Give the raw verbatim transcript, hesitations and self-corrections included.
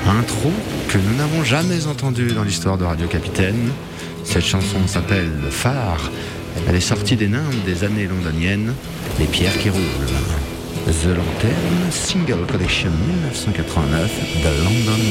Un trou que nous n'avons jamais entendu dans l'histoire de Radio Capitaine. Cette chanson s'appelle Phare. Elle est sortie des nymphes des années londoniennes, Les pierres qui roulent. The Lantern, Single Collection mille neuf cent quatre-vingt-neuf de London